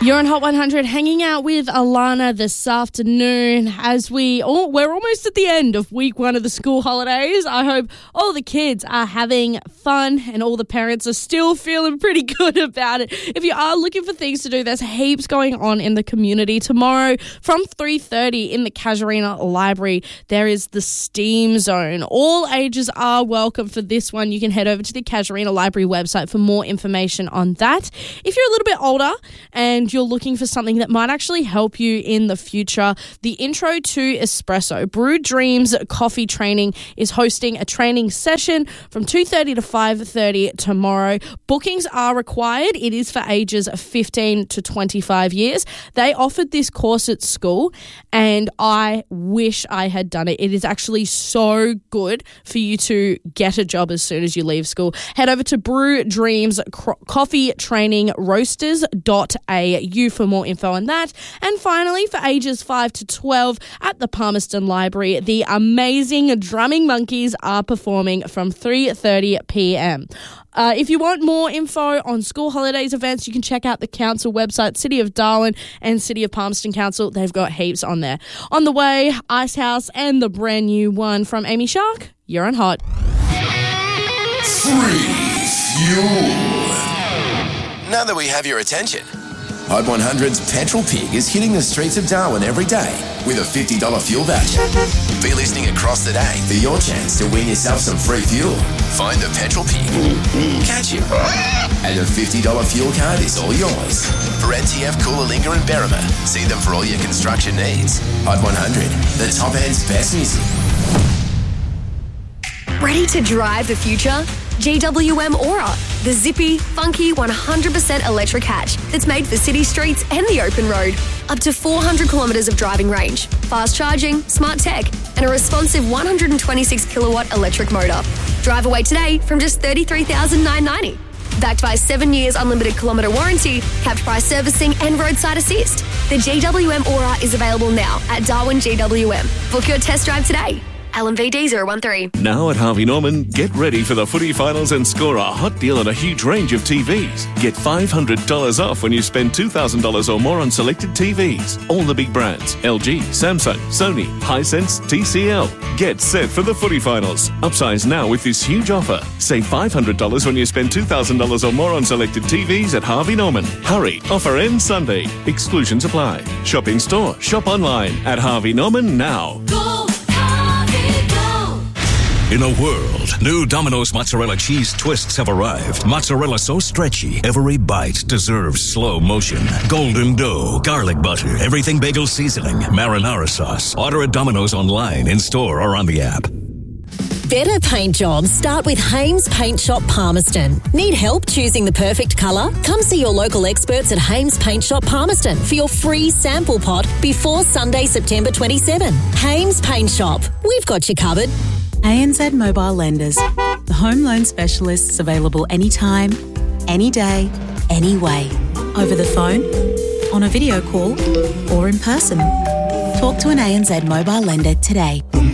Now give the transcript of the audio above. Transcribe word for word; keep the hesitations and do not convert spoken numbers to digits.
You're on Hot one hundred hanging out with Alana this afternoon as we, oh, we're almost at the end of week one of the school holidays. I hope all the kids are having fun and all the parents are still feeling pretty good about it. If you are looking for things to do, there's heaps going on in the community. Tomorrow from three thirty in the Casuarina Library, there is the STEAM Zone. All ages are welcome for this one. You can head over to the Casuarina Library website for more information on that. If you're a little bit older and you're looking for something that might actually help you in the future, the Intro to Espresso Brew Dreams Coffee Training is hosting a training session from two thirty to five thirty tomorrow. Bookings are required. It is for ages fifteen to twenty-five years. They offered this course at school and I wish I had done it. It is actually so good for you to get a job as soon as you leave school. Head over to Brew Dreams Coffee Training Roasters dot a u for more info on that. And finally, for ages five to twelve at the Palmerston Library, the amazing Drumming Monkeys are performing from three thirty p.m. Uh, if you want more info on school holidays events, you can check out the council website, City of Darwin and City of Palmerston Council. They've got heaps on there. On the way, Ice House and the brand new one from Amy Shark. You're on Hot. Free fuel. Now that we have your attention, Hot one hundred's Petrol Pig is hitting the streets of Darwin every day with a fifty dollars fuel voucher. Be listening across the day for your chance to win yourself some free fuel. Find the Petrol Pig, catch him, and a fifty dollars fuel card is all yours. For N T F, Coolalingga and Berrima, see them for all your construction needs. Hot one hundred, the top end's best music. Ready to drive the future? G W M Aura, the zippy, funky, one hundred percent electric hatch that's made for city streets and the open road. Up to four hundred kilometres of driving range, fast charging, smart tech, and a responsive one hundred twenty-six kilowatt electric motor. Drive away today from just thirty-three thousand nine hundred ninety dollars. Backed by seven years unlimited kilometre warranty, capped price servicing and roadside assist. The G W M Aura is available now at Darwin G W M. Book your test drive today. L M V D zero one three. Now at Harvey Norman, get ready for the footy finals and score a hot deal on a huge range of T Vs. Get five hundred dollars off when you spend two thousand dollars or more on selected T Vs. All the big brands, L G, Samsung, Sony, Hisense, T C L. Get set for the footy finals. Upsize now with this huge offer. Save five hundred dollars when you spend two thousand dollars or more on selected T Vs at Harvey Norman. Hurry, offer ends Sunday. Exclusions apply. Shop in store, shop online at Harvey Norman now. Go! In a world, new Domino's mozzarella cheese twists have arrived. Mozzarella so stretchy, every bite deserves slow motion. Golden dough, garlic butter, everything bagel seasoning, marinara sauce. Order at Domino's online, in store, or on the app. Better paint jobs start with Hames Paint Shop Palmerston. Need help choosing the perfect colour? Come see your local experts at Hames Paint Shop Palmerston for your free sample pot before Sunday, September twenty-seventh. Hames Paint Shop. We've got you covered. A N Z Mobile Lenders, the home loan specialists available anytime, any day, any way. Over the phone, on a video call, or in person. Talk to an A N Z Mobile Lender today.